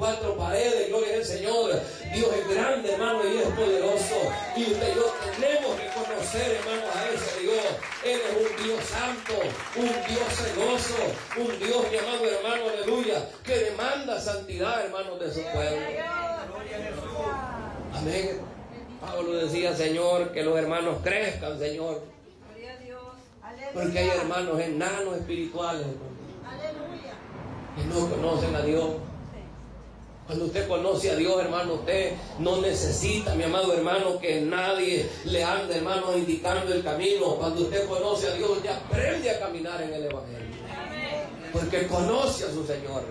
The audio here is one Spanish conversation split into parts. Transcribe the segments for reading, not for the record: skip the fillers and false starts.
cuatro paredes. Gloria al Señor. Dios es grande, hermano, y es poderoso. Y usted y yo tenemos que conocer, hermano, a ese Dios. Él es un Dios santo, un Dios celoso, un Dios, mi amado hermano, aleluya, que demanda santidad, hermano, de su pueblo. Amén. Pablo decía, Señor, que los hermanos crezcan, Señor. Porque hay hermanos enanos espirituales, hermano, que no conocen a Dios. Cuando usted conoce a Dios, hermano, usted no necesita, mi amado hermano, que nadie le ande, hermano, indicando el camino. Cuando usted conoce a Dios, ya aprende a caminar en el Evangelio. Porque conoce a su Señor.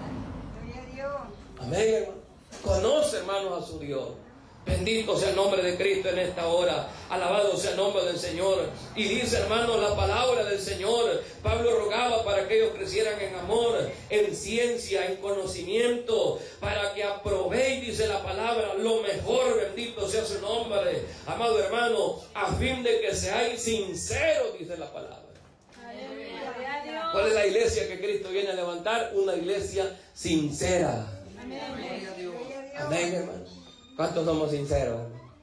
Amén, hermano. Conoce, hermanos, a su Dios. Bendito sea el nombre de Cristo en esta hora. Alabado sea el nombre del Señor. Y dice, hermano, la palabra del Señor. Pablo rogaba para que ellos crecieran en amor, en ciencia, en conocimiento, para que aprobéis, dice la palabra, lo mejor. Bendito sea su nombre, amado hermano, a fin de que seáis sinceros, dice la palabra. ¿Cuál es la iglesia que Cristo viene a levantar? Una iglesia sincera. Amén, hermano. ¿Cuántos somos sinceros, hermano?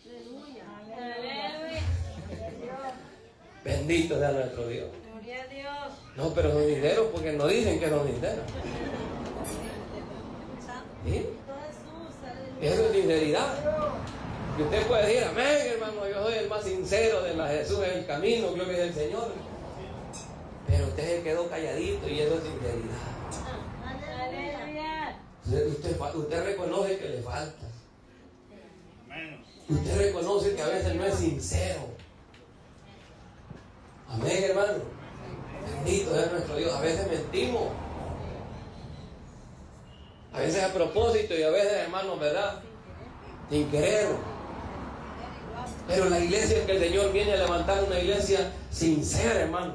Bendito sea nuestro Dios. No, pero son sinceros porque no dicen que son sinceros. ¿Sí? Eso es sinceridad. Y usted puede decir, amén, hermano, yo soy el más sincero de la Jesús en el camino, gloria al Señor. Pero usted se quedó calladito y eso es sinceridad. Usted reconoce que le falta. Usted reconoce que a veces no es sincero. Amén, hermano. Bendito es nuestro Dios. A veces mentimos. A veces a propósito y a veces, hermano, ¿verdad? Sin querer. Pero la iglesia que el Señor viene a levantar, una iglesia sincera, hermano.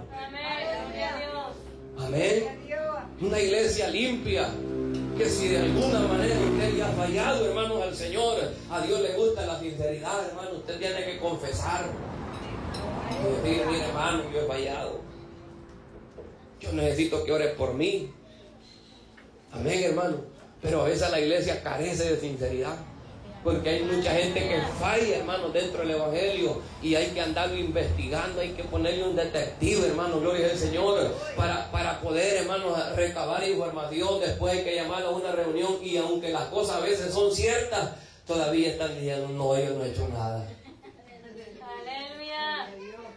Amén. Una iglesia limpia. Que si de alguna manera usted ya ha fallado, hermanos, al Señor, a Dios le gusta la sinceridad, hermano. Usted tiene que confesar y decir, mire, hermano, yo he fallado, yo necesito que ores por mí. Amén, hermano. Pero a veces la iglesia carece de sinceridad, porque hay mucha gente que falla, hermano, dentro del Evangelio, y hay que andarlo investigando, hay que ponerle un detective, hermano, gloria al Señor, para poder, hermano, recabar información. Después hay que llamarlo a una reunión, y aunque las cosas a veces son ciertas, todavía están diciendo, no, yo no he hecho nada. Aleluya.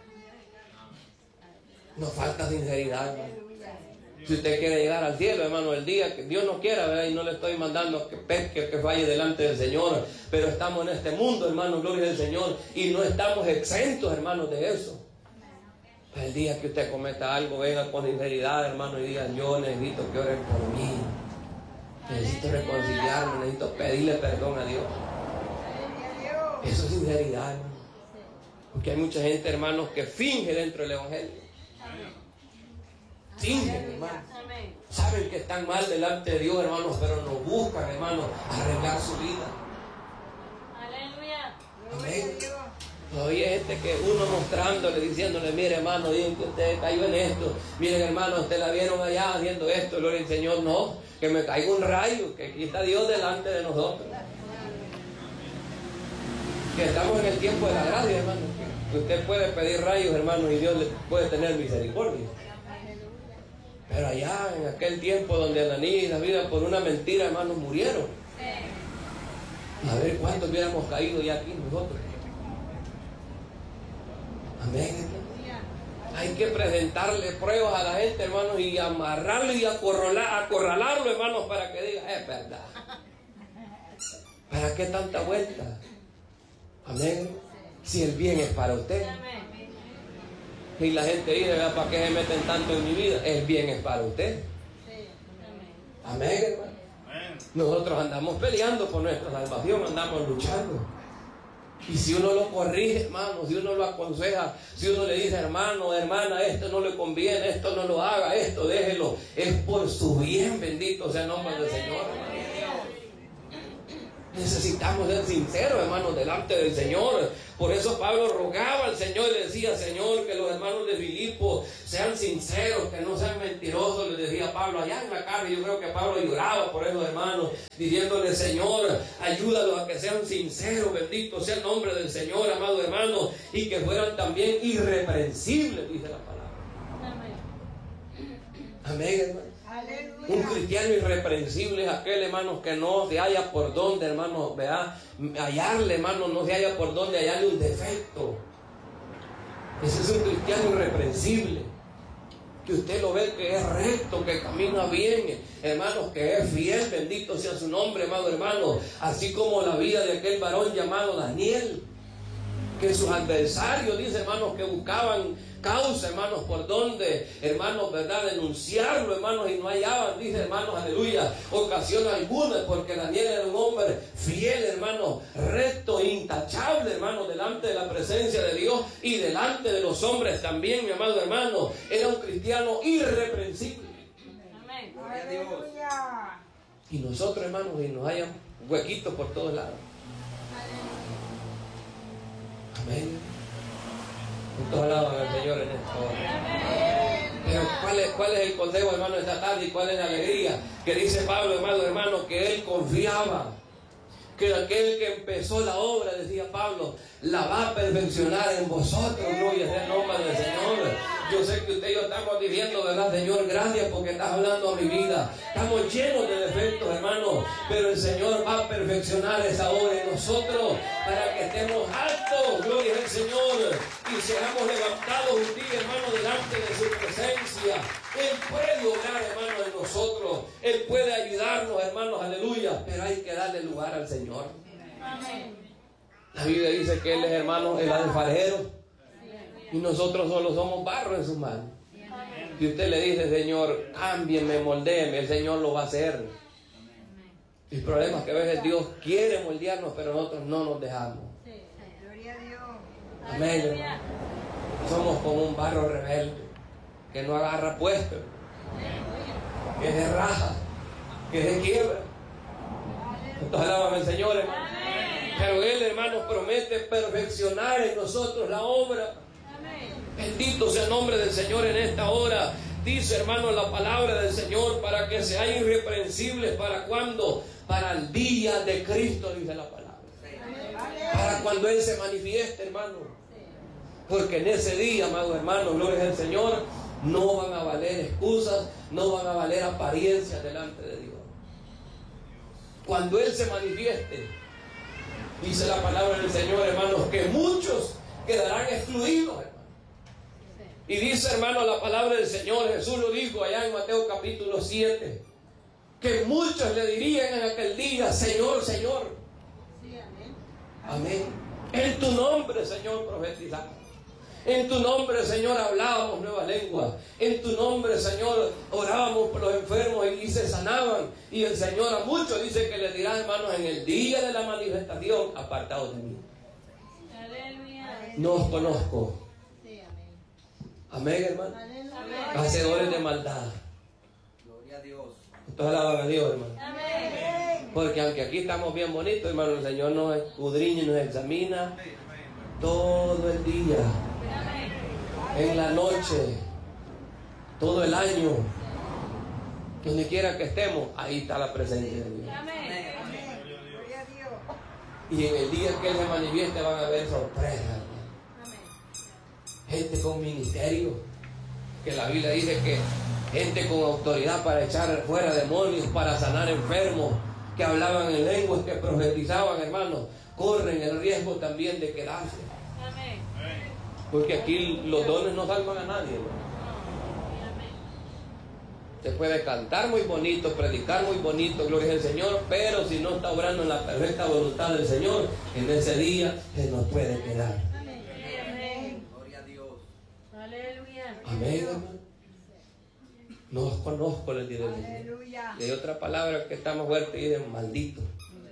Nos falta sinceridad, hermano. Si usted quiere llegar al cielo, hermano, el día que Dios no quiera, ¿verdad? Y no le estoy mandando que pesque, que falle delante del Señor, pero estamos en este mundo, hermano, gloria al Señor, y no estamos exentos, hermano, de eso. El día que usted cometa algo, venga con sinceridad, hermano, y diga, yo necesito que oren por mí, necesito reconciliarme, necesito pedirle perdón a Dios. Eso es sinceridad, hermano. Porque hay mucha gente, hermanos, que finge dentro del Evangelio. Fingen, hermano. Saben que están mal delante de Dios, hermanos, pero no buscan, hermanos, arreglar su vida. Aleluya. Amén. Todavía hay gente que uno mostrándole, diciéndole, mire, hermano, dicen que usted cayó en esto. Miren, hermano, usted la vieron allá haciendo esto. Gloria al Señor, no, que me caiga un rayo, que aquí está Dios delante de nosotros. Que estamos en el tiempo de la gracia, hermano. Que usted puede pedir rayos, hermano, y Dios le puede tener misericordia. Pero allá, en aquel tiempo donde Ananías y David, por una mentira, hermanos, murieron. A ver cuántos hubiéramos caído ya aquí nosotros. Amén. Hay que presentarle pruebas a la gente, hermanos, y amarrarlo y acorralarlo, hermanos, para que diga, es verdad. ¿Para qué tanta vuelta? Amén. Si el bien es para usted. Y la gente dice, ¿para qué se meten tanto en mi vida? El bien es para usted. Amén, hermano. Nosotros andamos peleando por nuestra salvación, andamos luchando. Y si uno lo corrige, hermano, si uno lo aconseja, si uno le dice, hermano, hermana, esto no le conviene, esto no lo haga, esto déjelo, es por su bien, bendito sea el nombre del Señor, hermano. Necesitamos ser sinceros, hermanos, delante del Señor. Por eso Pablo rogaba al Señor y le decía: Señor, que los hermanos de Filipo sean sinceros, que no sean mentirosos. Le decía Pablo allá en la cárcel. Yo creo que Pablo lloraba por esos hermanos, diciéndole: Señor, ayúdalos a que sean sinceros, bendito sea el nombre del Señor, amado hermano, y que fueran también irreprensibles, dice la palabra. Amén, hermano. Aleluya. Un cristiano irreprensible es aquel, hermano, que no se halla por donde, hermano, vea, hallarle, hermano, no se halla por donde hallarle un defecto. Ese es un cristiano irreprensible, que usted lo ve que es recto, que camina bien, hermanos, que es fiel, bendito sea su nombre, amado hermano, así como la vida de aquel varón llamado Daniel, que sus adversarios, dice, hermanos, que buscaban causa, hermanos, por donde, hermanos, verdad, denunciarlo, hermanos, y no hallaban, dice, hermanos, aleluya, ocasión alguna, porque Daniel era un hombre fiel, hermanos, recto, intachable, hermanos, delante de la presencia de Dios y delante de los hombres también, mi amado hermano, era un cristiano irreprensible. Amén. Aleluya. Y nosotros, hermanos, y nos hayan huequitos por todos lados. Amén. Todos alaban al Señor en esta hora. Pero ¿cuál es el consejo, hermano, de esta tarde? ¿Y cuál es la alegría? Que dice Pablo, hermano, que él confiaba que aquel que empezó la obra, decía Pablo, la va a perfeccionar en vosotros. Gloria sea el nombre del Señor. Yo sé que usted y yo estamos diciendo, ¿verdad, Señor? Gracias porque estás hablando a mi vida. Estamos llenos de defectos, hermanos, pero el Señor va a perfeccionar esa obra en nosotros para que estemos altos, gloria al Señor, y seamos levantados un día, hermano, delante de su presencia. Él puede obrar, hermano, en nosotros. Él puede ayudarnos, hermanos, aleluya, pero hay que darle lugar al Señor. Amén. La Biblia dice que Él es, hermano, el alfarero, y nosotros solo somos barro en sus manos. Si usted le dice, Señor, cámbienme, moldéeme, el Señor lo va a hacer. El problema es que a veces Dios quiere moldearnos, pero nosotros no nos dejamos. Gloria a Dios. Amén, hermano. Somos como un barro rebelde que no agarra puesto, que se raja, que se quiebra. Entonces alábame el Señor, hermano. Pero Él, hermano, promete perfeccionar en nosotros la obra. Bendito sea el nombre del Señor en esta hora. Dice, hermano, la palabra del Señor, para que sean irreprensibles. ¿Para cuándo? Para el día de Cristo, dice la palabra. Para cuando Él se manifieste, hermano. Porque en ese día, amado hermano, gloria al Señor, no van a valer excusas, no van a valer apariencias delante de Dios. Cuando Él se manifieste, dice la palabra del Señor, hermanos, que muchos quedarán excluidos, hermano. Y dice, hermano, la palabra del Señor, Jesús lo dijo allá en Mateo capítulo 7, que muchos le dirían en aquel día, Señor, Señor. Sí, amén. Amén. En tu nombre, Señor, profetizamos. En tu nombre, Señor, hablábamos nuevas lenguas. En tu nombre, Señor, orábamos por los enfermos y se sanaban. Y el Señor a muchos dice que les dirá, hermanos, en el día de la manifestación, apartados de mí. Aleluya. No os conozco. Sí, amén. Amén, hermano. Aleluya. Hacedores de maldad. Gloria a Dios. Entonces alaban a Dios, hermano. Amén. Porque aunque aquí estamos bien bonitos, hermano, el Señor nos escudriña y nos examina todo el día, en la noche, todo el año, donde quiera que estemos, ahí está la presencia de Dios. Amén. Gloria a Dios. Y en el día que Él se manifieste van a haber sorpresas, hermano. Amén. Gente con ministerio, que la Biblia dice que gente con autoridad para echar fuera demonios, para sanar enfermos, que hablaban en lenguas, que profetizaban, hermanos, corren el riesgo también de quedarse. Amén. Porque aquí los dones no salvan a nadie, hermano. Se puede cantar muy bonito, predicar muy bonito, gloria al Señor, pero si no está obrando en la perfecta voluntad del Señor, en ese día se nos puede quedar. Amén. Gloria a Dios. Aleluya. Amén, hermano. No os conozco, les diré. Aleluya. Y hay otra palabra que está más fuerte y dice maldito.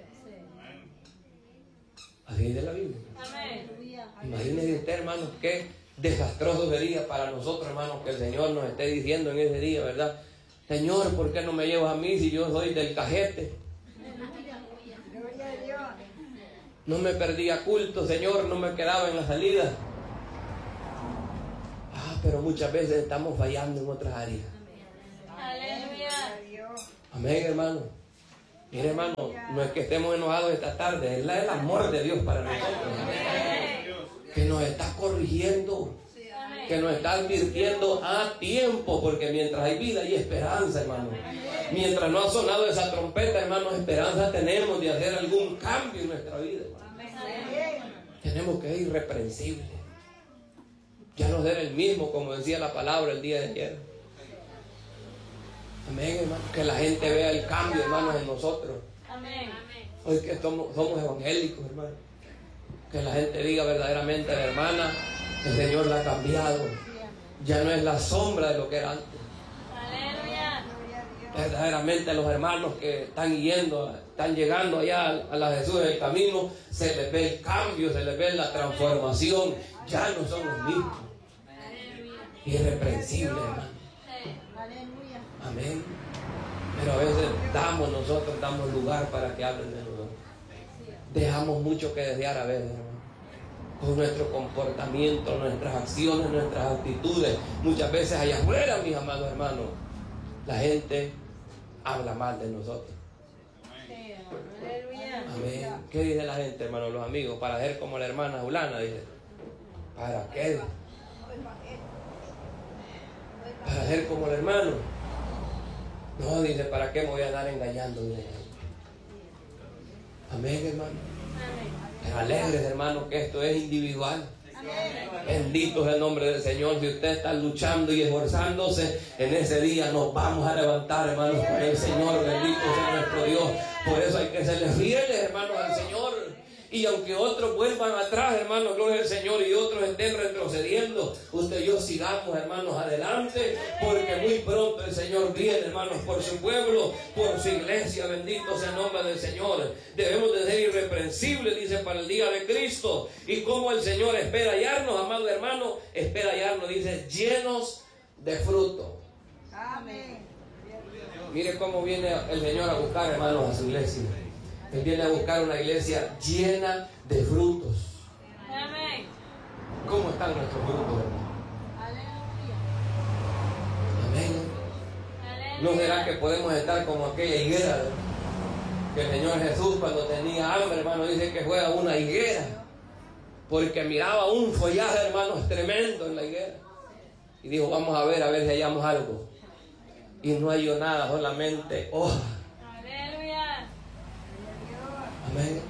Así dice la Biblia. Amén. Imagínese usted, hermanos, qué desastroso sería para nosotros, hermanos, que el Señor nos esté diciendo en ese día, ¿verdad? Señor, ¿por qué no me llevas a mí si yo soy del cajete? Gloria a Dios. No me perdía culto, Señor, no me quedaba en la salida. Pero muchas veces estamos fallando en otras áreas. Aleluya. Amén, hermano. Mire, hermano, no es que estemos enojados esta tarde, es el amor de Dios para nosotros. Que nos está corrigiendo, que nos está advirtiendo a tiempo, porque mientras hay vida hay esperanza, hermano. Mientras no ha sonado esa trompeta, hermano, esperanza tenemos de hacer algún cambio en nuestra vida. Tenemos que ser irreprensibles. Ya no ser el mismo, como decía la palabra el día de ayer. Amén, hermano. Que la gente vea el cambio, hermanos, en nosotros. Amén. Hoy que somos evangélicos, hermano. Que la gente diga verdaderamente, la hermana, el Señor la ha cambiado. Ya no es la sombra de lo que era antes. Aleluya. Verdaderamente los hermanos que están llegando allá a la Jesús del camino, se les ve el cambio, se les ve la transformación. Ya no son los mismos. Irreprensibles, hermano. Amén. Pero a veces damos lugar para que hablen de nosotros. Dejamos mucho que desear a veces, hermano. Con nuestro comportamiento, nuestras acciones, nuestras actitudes. Muchas veces allá afuera, mis amados hermanos, la gente habla mal de nosotros. Amén. ¿Qué dice la gente, hermano? Los amigos, para ser como la hermana Julana, dice. ¿Para qué? Para ser como el hermano. No, dice, ¿para qué me voy a andar engañando? Dice. Amén, hermano. Pero alegres, hermano, que esto es individual. Bendito es el nombre del Señor. Si usted está luchando y esforzándose, en ese día nos vamos a levantar, hermanos, con el Señor. Bendito sea nuestro Dios. Por eso hay que serle fieles, hermanos, al Señor. Y aunque otros vuelvan atrás, hermanos, gloria al Señor, y otros estén retrocediendo, usted y yo sigamos, hermanos, adelante, porque muy pronto el Señor viene, hermanos, por su pueblo, por su iglesia. Bendito sea el nombre del Señor. Debemos de ser irreprensibles, dice, para el día de Cristo. Y como el Señor espera hallarnos, amado hermano, espera hallarnos, dice, llenos de fruto. Amén. Mire cómo viene el Señor a buscar, hermanos, a su iglesia. Él viene a buscar una iglesia llena de frutos. Amén. ¿Cómo están nuestros frutos, hermano? Amén. ¿No será que podemos estar como aquella higuera? Que el Señor Jesús, cuando tenía hambre, hermano, dice que fue a una higuera, porque miraba un follaje, hermanos, tremendo en la higuera, y dijo, vamos a ver si hallamos algo. Y no halló nada, solamente hojas. Amén.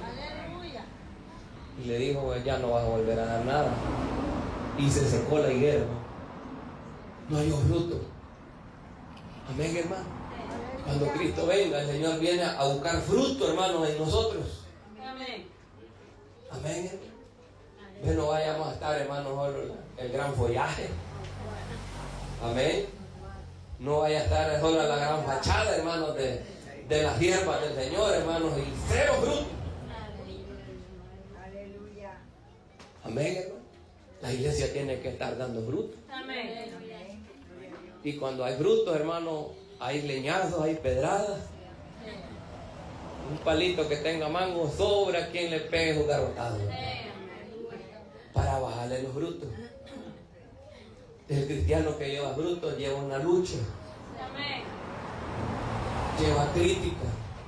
Y le dijo, pues ya no vas a volver a dar nada. Y se secó la higuera. No hay fruto. Amén, hermano. Cuando Cristo venga, el Señor viene a buscar fruto, hermanos, en nosotros. Amén. Amén. Que no vayamos a estar, hermanos, solo el gran follaje. Amén. No vaya a estar solo la gran fachada, hermanos, de las hierbas del Señor, hermanos, y cero fruto. Aleluya. Amén, hermano. La iglesia tiene que estar dando fruto. Amén. Y cuando hay frutos, hermano, hay leñazos, hay pedradas. Un palito que tenga mango sobra quien le pegue su garrotado para bajarle los frutos. El cristiano que lleva frutos lleva una lucha. Amén. Lleva crítica.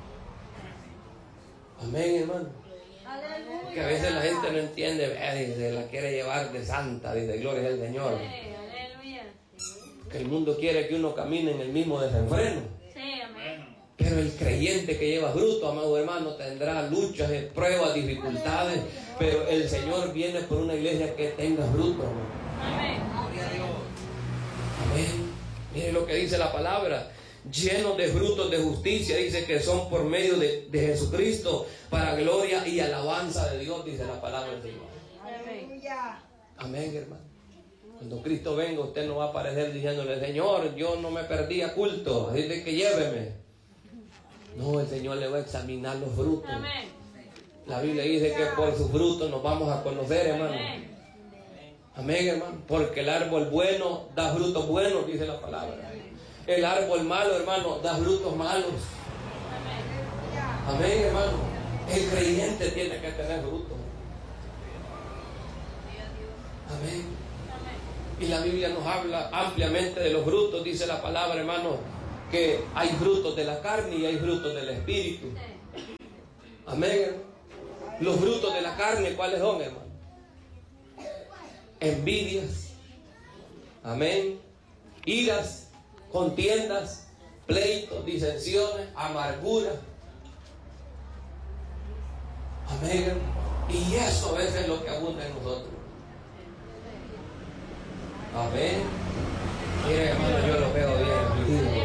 Amén, hermano. Aleluya. Que a veces la gente no entiende, se la quiere llevar de santa, dice, gloria al Señor. Aleluya. Que el mundo quiere que uno camine en el mismo desenfreno. Sí, amén. Pero el creyente que lleva fruto, amado hermano, tendrá luchas, pruebas, dificultades, pero el Señor viene por una iglesia que tenga fruto, hermano. Amén. Amén. Mire lo que dice la palabra. Llenos de frutos de justicia, dice que son por medio de Jesucristo, para gloria y alabanza de Dios, dice la palabra del Señor. Aleluya. Amén, hermano. Cuando Cristo venga, usted no va a aparecer diciéndole, Señor, yo no me perdí a culto, así de que lléveme. No, el Señor le va a examinar los frutos. Amén. La Biblia dice que por sus frutos nos vamos a conocer, hermano. Amén. Amén, hermano. Porque el árbol bueno da frutos buenos, dice la palabra. El árbol malo, hermano, da frutos malos. Amén, hermano. El creyente tiene que tener fruto. Amén. Y la Biblia nos habla ampliamente de los frutos. Dice la palabra, hermano, que hay frutos de la carne y hay frutos del espíritu. Amén. Los frutos de la carne, ¿cuáles son, hermano? Envidias. Amén. Iras, contiendas, pleitos, disensiones, amargura. Amén. Y eso a veces es lo que abunda en nosotros. Amén. Miren, hermano, yo lo veo bien.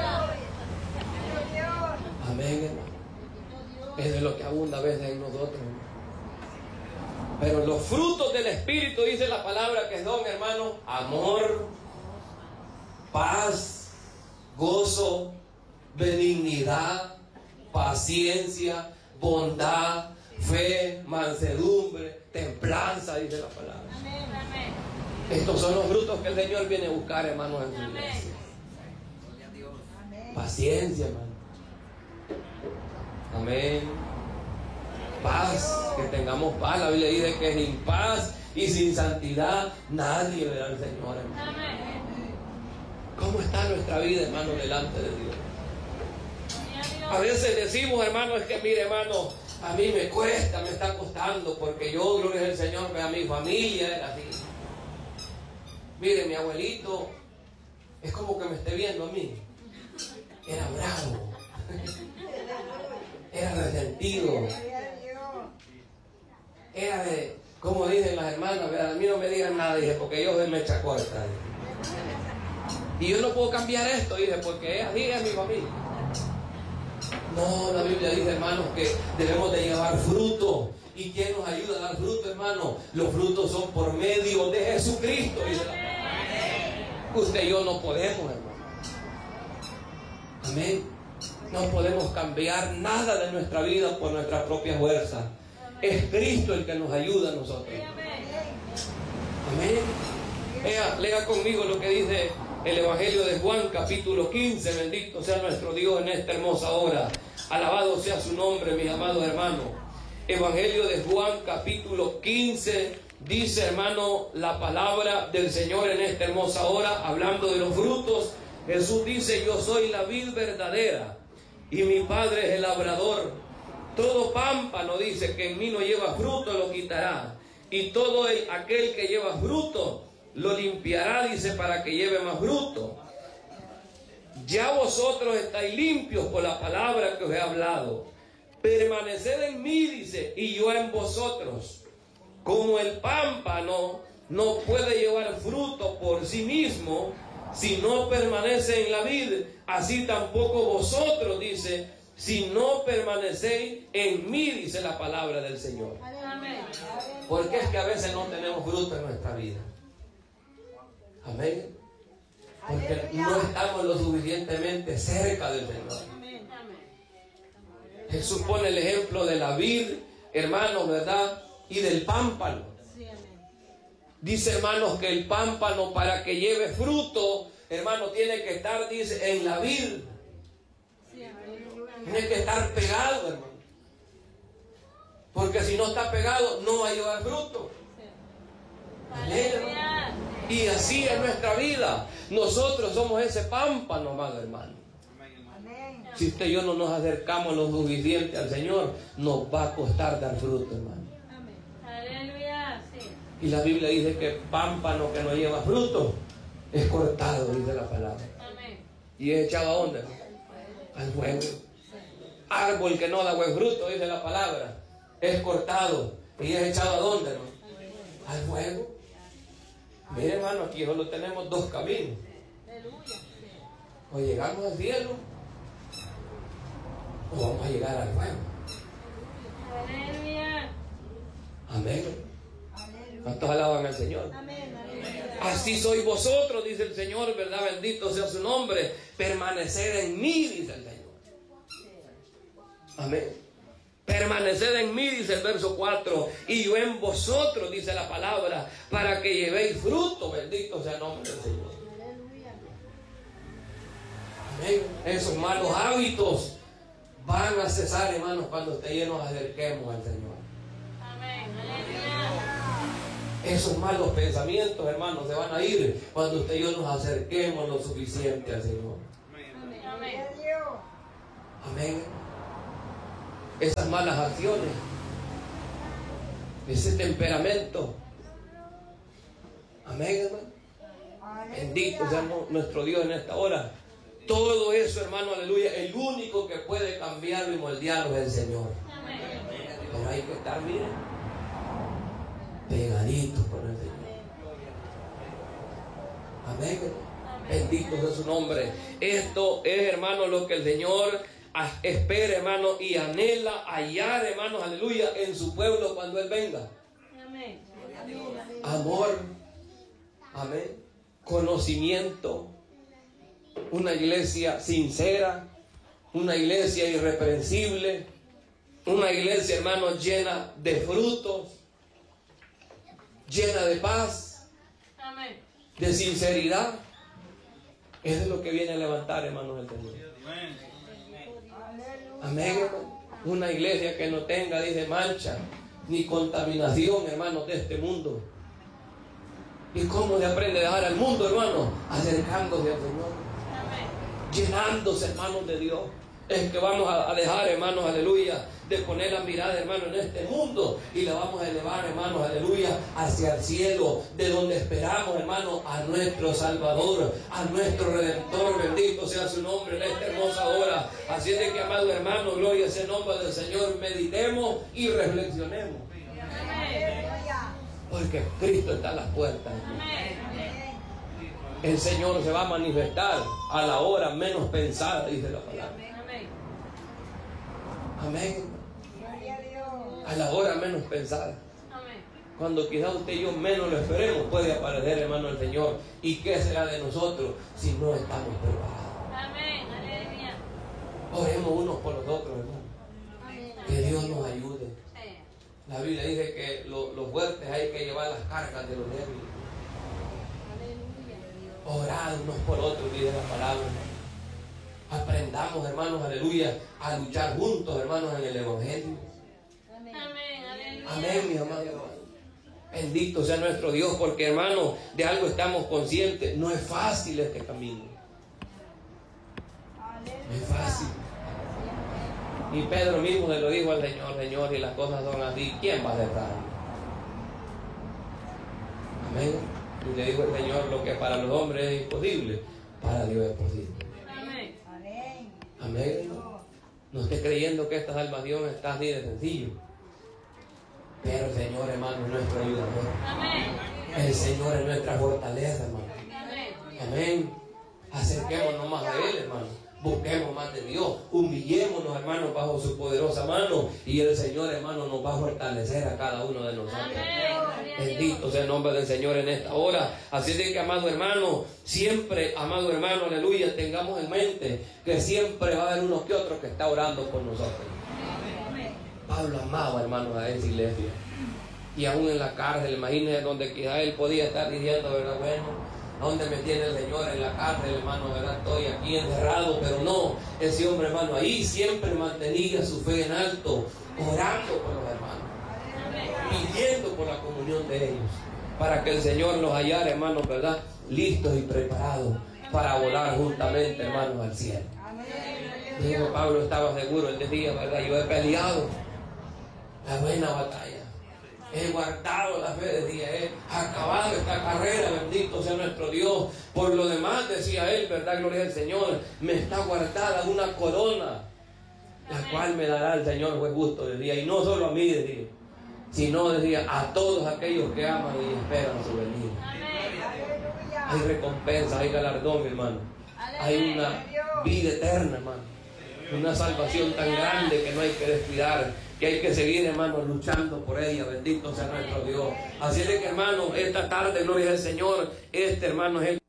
Amén, hermano. Eso es lo que abunda a veces en nosotros, hermano. Pero los frutos del Espíritu, dice la palabra, que son, hermano, amor, paz, gozo, benignidad, paciencia, bondad, fe, mansedumbre, templanza, dice la palabra. Amén, amén. Estos son los frutos que el Señor viene a buscar, hermanos, en su iglesia. Paciencia, hermano. Amén. Paz, que tengamos paz. La Biblia dice que sin paz y sin santidad nadie verá al Señor, hermano. Amén. ¿Cómo está nuestra vida, hermano, delante de Dios? A veces decimos, hermano, es que mire, hermano, a mí me cuesta, me está costando, porque yo, gloria al Señor, que a mi familia era así. Mire, mi abuelito es como que me esté viendo a mí. Era bravo, era resentido, era de, como dicen las hermanas, ¿verdad? A mí no me digan nada, dije, porque yo me echa corta. Y yo no puedo cambiar esto, dije, porque así es mi familia. No, la Biblia dice, hermanos, que debemos de llevar fruto. ¿Y quién nos ayuda a dar fruto, hermano? Los frutos son por medio de Jesucristo, dice la palabra. Usted y yo no podemos, hermano. Amén. No podemos cambiar nada de nuestra vida por nuestra propia fuerza. Es Cristo el que nos ayuda a nosotros. Amén. Lea conmigo lo que dice el Evangelio de Juan, capítulo 15. Bendito sea nuestro Dios en esta hermosa hora. Alabado sea su nombre, mis amados hermanos. Evangelio de Juan, capítulo 15. Dice, hermano, la palabra del Señor en esta hermosa hora, hablando de los frutos. Jesús dice, yo soy la vid verdadera y mi Padre es el labrador. Todo pámpano, dice, que en mí no lleva fruto, lo quitará. Y todo aquel que lleva fruto, lo limpiará, dice, para que lleve más fruto. Ya vosotros estáis limpios por la palabra que os he hablado. Permaneced en mí, dice, y yo en vosotros. Como el pámpano no puede llevar fruto por sí mismo si no permanece en la vid, así tampoco vosotros, dice, si no permanecéis en mí, dice la palabra del Señor. Amén. Porque es que a veces no tenemos fruto en nuestra vida. Amén. Porque no estamos lo suficientemente cerca del Señor. Amén. Amén. Jesús pone el ejemplo de la vid, hermanos, ¿verdad? Y del pámpano. Sí, amén. Dice, hermanos, que el pámpano, para que lleve fruto, hermano, tiene que estar, dice, en la vid. Sí, amén. Tiene que estar pegado, hermano. Porque si no está pegado, no va a llevar fruto. Aleluya. Y así es nuestra vida. Nosotros somos ese pámpano, amado hermano. Si usted y yo no nos acercamos lo suficiente al Señor, nos va a costar dar fruto, hermano. Amén. Aleluya. Sí. Y la Biblia dice que pámpano que no lleva fruto es cortado, dice la palabra. Amén. ¿Y es echado a dónde? Al fuego. Árbol que no da buen fruto, dice la palabra, es cortado. ¿Y es echado a dónde, hermano? Al fuego. Mire, hermano, aquí solo tenemos dos caminos. Aleluya. O llegamos al cielo, o vamos a llegar al fuego. Aleluya. Amén. ¿Cuántos alaban al Señor? Amén. Aleluya. Así sois vosotros, dice el Señor, ¿verdad? Bendito sea su nombre. Permanecer en mí, dice el Señor. Amén. Permaneced en mí, dice el verso 4, y yo en vosotros, dice la palabra, para que llevéis fruto. Bendito sea el nombre del Señor. Amén. Esos malos hábitos van a cesar, hermanos, cuando usted y yo nos acerquemos al Señor. Amén. Aleluya. Esos malos pensamientos, hermanos, se van a ir cuando usted y yo nos acerquemos lo suficiente al Señor. Amén. Amén. Esas malas acciones, ese temperamento. Amén, hermano. Bendito sea nuestro Dios en esta hora. Todo eso, hermano, aleluya, el único que puede cambiarlo y moldearlo es el Señor. Amén. Pero hay que estar, miren, pegaditos con el Señor. Amén. Bendito sea su nombre. Esto es, hermano, lo que el Señor espera, hermano, y anhela hallar, hermanos, aleluya, en su pueblo cuando Él venga. Amén. Amor, amén, conocimiento, una iglesia sincera, una iglesia irreprensible, una iglesia, hermanos, llena de frutos, llena de paz, Amén. de sinceridad. Eso es lo que viene a levantar, hermanos, el Señor. Amén, hermano. Una iglesia que no tenga, dice, mancha ni contaminación, hermanos, de este mundo. ¿Y cómo se aprende a dejar al mundo, hermano? Acercándose al Señor, Amén. llenándose, hermanos, de Dios. Es que vamos a dejar, hermanos, aleluya, de poner la mirada, hermano, en este mundo y la vamos a elevar, hermanos, aleluya, hacia el cielo, de donde esperamos, hermanos, a nuestro Salvador, a nuestro Redentor. Bendito sea su nombre en esta hermosa hora. Así es de que, amado hermano, gloria sea el nombre del Señor. Meditemos y reflexionemos, Amén. porque Cristo está a las puertas. Amén. El Señor se va a manifestar a la hora menos pensada, dice la palabra. Amén. Amén. A la hora menos pensada. Amén. Cuando quizás usted y yo menos lo esperemos, puede aparecer, hermano, el Señor. ¿Y qué será de nosotros si no estamos preparados? Amén. Aleluya. Oremos unos por los otros, hermano. Amén. Que Dios nos ayude. Sí. La Biblia dice que los fuertes hay que llevar las cargas de los débiles. Orad unos por otros, dice la palabra. Aprendamos, hermanos, aleluya, a luchar juntos, hermanos, en el Evangelio. Amén. Aleluya. Amén, mis amados hermanos. Bendito sea nuestro Dios, porque, hermanos, de algo estamos conscientes. No es fácil este camino. No es fácil. Y Pedro mismo se lo dijo al Señor: Señor, si las cosas son así, ¿quién va a aceptar? Amén. Y le dijo el Señor: lo que para los hombres es imposible, para Dios es posible. Amén. Amén. No esté creyendo que esta salvación está así de sencillo. Pero el Señor, hermano, es nuestro ayudador. Amén. El Señor es nuestra fortaleza, hermano. Amén. Amén. Acerquémonos más a Él, hermano. Busquemos más de Dios. Humillémonos, hermanos, bajo su poderosa mano. Y el Señor, hermano, nos va a fortalecer a cada uno de nosotros. Amén. Bendito sea el nombre del Señor en esta hora. Así de que, amado hermano, siempre, amado hermano, aleluya, tengamos en mente que siempre va a haber uno que otro que está orando por nosotros. Pablo amaba, hermanos, a esa iglesia. Y aún en la cárcel, imagínense donde quizá él podía estar diciendo, ¿verdad? Bueno, ¿a dónde me tiene el Señor? En la cárcel, hermano, ¿verdad? Estoy aquí encerrado. Pero no, ese hombre, hermano, ahí siempre mantenía su fe en alto, orando por los hermanos, pidiendo por la comunión de ellos, para que el Señor los hallara, hermanos, ¿verdad? Listos y preparados para volar juntamente, hermanos, al cielo. Digo, Pablo estaba seguro, él decía, ¿verdad? Yo he peleado la buena batalla, he guardado la fe, decía él, acabado esta carrera, bendito sea nuestro Dios. Por lo demás, decía él, ¿verdad? Gloria al Señor, me está guardada una corona, la cual me dará el Señor juez justo, decía, y no solo a mí, decía, sino, decía, a todos aquellos que aman y esperan su venida. Hay recompensa, hay galardón, mi hermano. Hay una vida eterna, hermano. Una salvación tan grande que no hay que descuidar, que hay que seguir, hermano, luchando por ella. Bendito sea nuestro Dios. Así es de que, hermano, esta tarde, gloria al Señor, hermano, es el